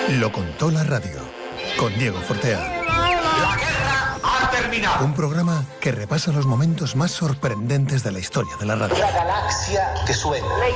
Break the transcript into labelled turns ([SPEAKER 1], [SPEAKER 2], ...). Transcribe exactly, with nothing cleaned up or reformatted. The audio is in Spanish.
[SPEAKER 1] Lo contó la radio, con Diego Fortea.
[SPEAKER 2] La guerra ha terminado.
[SPEAKER 1] Un programa que repasa los momentos más sorprendentes de la historia de la radio.
[SPEAKER 2] La galaxia que suena.